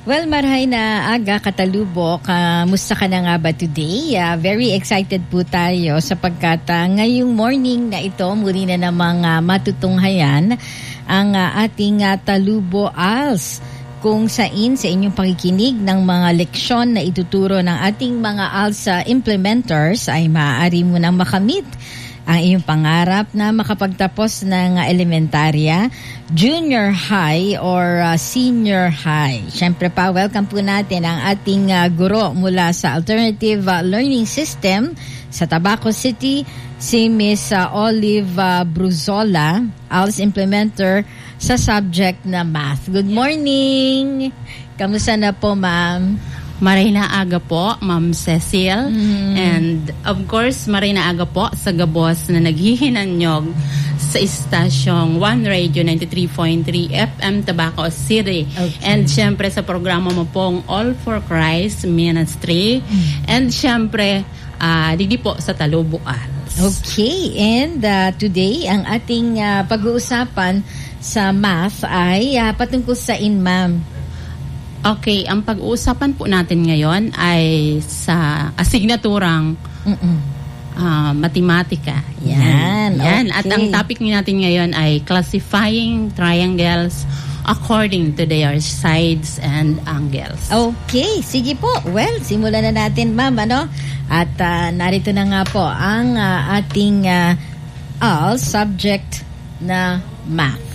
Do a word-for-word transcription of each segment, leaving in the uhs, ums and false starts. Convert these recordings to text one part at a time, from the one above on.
Well, marhay na aga, Katalubok. Kamusta ka na nga ba today? Uh, very excited po tayo sapagkat uh, ngayong morning na ito, muli na namang uh, matutunghayan ang uh, ating uh, Talubo Als, kung saan sa inyong pakikinig ng mga leksyon na ituturo ng ating mga ALSA implementers ay maaari mo nang makamit ang iyong pangarap na makapagtapos ng elementarya, junior high, or uh, senior high. Siyempre pa, welcome po natin ang ating uh, guro mula sa Alternative uh, Learning System sa Tabaco City, si Miss uh, Olive uh, Bruzola, A L S implementer sa subject na math. Good morning! Kamusta na po, ma'am? Maray na aga po, Ma'am Cecil. Mm. And of course, maray na aga po sa gabos na naghihinanyog sa istasyong One Radio ninety-three point three F M Tabaco City. Okay. And syempre sa programa mo pong All for Christ Ministry. Mm. And syempre, uh, didi po sa Talubo Als. Okay, and uh, today, ang ating uh, pag-uusapan sa math ay uh, patungkol sa in, ma'am. Okay, ang pag-uusapan po natin ngayon ay sa asignaturang uh, matematika. Yan. Yan. Okay. At ang topic natin ngayon ay classifying triangles according to their sides and angles. Okay, sige po. Well, simulan na natin, ma'am, ano? At uh, narito na nga po ang uh, ating uh, A L S subject na math.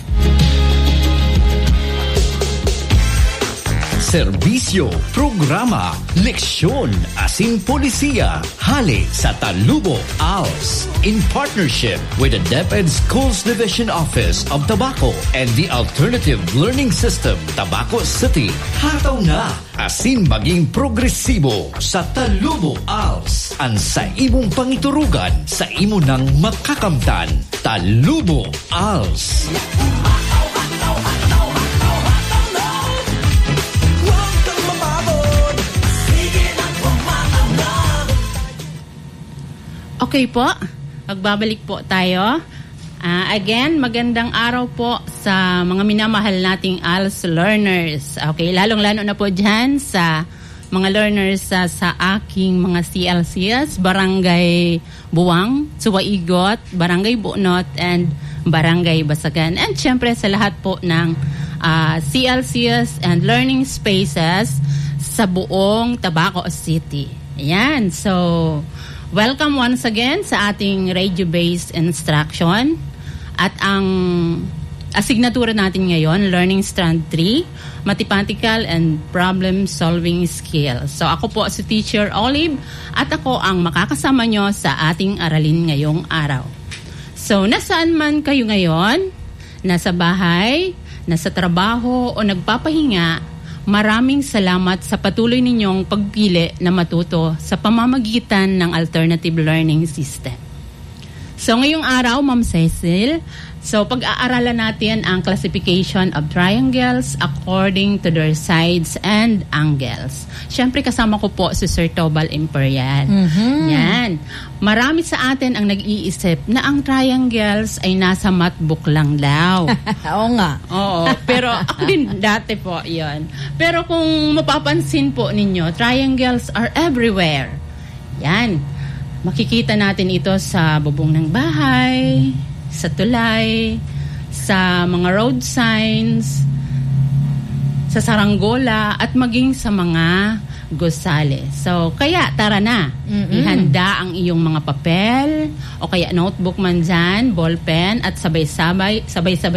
Serbisyo, programa, leksyon, asin polisiya, hali sa Talubo Als. In partnership with the DepEd Schools Division Office of Tabaco and the Alternative Learning System, Tabaco City. Hataw na, asin maging progresibo sa Talubo Als. Ang sa imong pangiturugan, sa imo ng makakamtan. Talubo Als. Okay po, magbabalik po tayo. Uh, again, magandang araw po sa mga minamahal nating A L S learners. Okay, lalong-lalo na po dyan sa mga learners uh, sa aking mga C L C S, Barangay Buwang, Suwaigot, Barangay Bunot, and Barangay Basagan. And syempre sa lahat po ng uh, C L C S and learning spaces sa buong Tabaco City. Ayan, so welcome once again sa ating radio-based instruction. At ang asignatura natin ngayon, Learning Strand three, Mathematical and Problem-Solving Skills. So ako po si Teacher Olive at ako ang makakasama nyo sa ating aralin ngayong araw. So nasaan man kayo ngayon, nasa bahay, nasa trabaho o nagpapahinga, maraming salamat sa patuloy ninyong pagpili na matuto sa pamamagitan ng Alternative Learning System. So ngayong araw, Ma'am Cecil, so pag-aaralan natin ang classification of triangles according to their sides and angles. Siyempre kasama ko po si Sir Tobal Imperial. Mm-hmm. Yan. Marami sa atin ang nag-iisip na ang triangles ay nasa mathbook lang daw. Oo nga. Oo. Pero ako din dati po yon. Pero kung mapapansin po ninyo, triangles are everywhere. Yan. Makikita natin ito sa bubong ng bahay, sa tulay, sa mga road signs, sa saranggola, at maging sa mga gusali. So, kaya tara na. Mm-mm. Ihanda ang iyong mga papel o kaya notebook man dyan, ballpen, at sabay-sabay, sabay-sabay